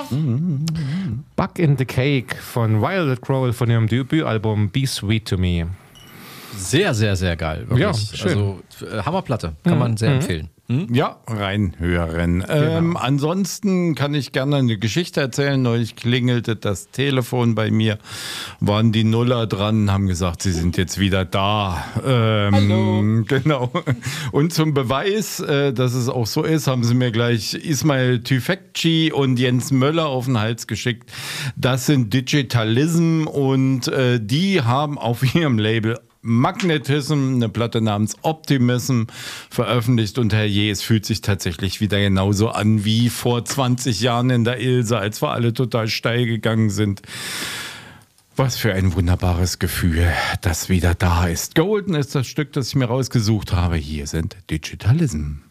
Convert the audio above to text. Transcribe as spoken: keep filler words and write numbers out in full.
Bug in the Cake von Violet Crowell von ihrem Debütalbum Be Sweet to Me. Sehr, sehr, sehr geil. Wirklich. Ja, schön. Also äh, Hammerplatte, kann man sehr Mhm. empfehlen. Hm? Ja, reinhören. Ähm, ansonsten kann ich gerne eine Geschichte erzählen. Neulich klingelte das Telefon bei mir, waren die Nuller dran, haben gesagt, sie sind jetzt wieder da. Ähm, Hallo. Genau. Und zum Beweis, äh, dass es auch so ist, haben sie mir gleich Ismail Tüfekci und Jens Möller auf den Hals geschickt. Das sind Digitalism und äh, die haben auf ihrem Label Magnetism, eine Platte namens Optimism, veröffentlicht und herrje, es fühlt sich tatsächlich wieder genauso an wie vor zwanzig Jahren in der Ilse, als wir alle total steil gegangen sind. Was für ein wunderbares Gefühl, das wieder da ist. Golden ist das Stück, das ich mir rausgesucht habe. Hier sind Digitalism.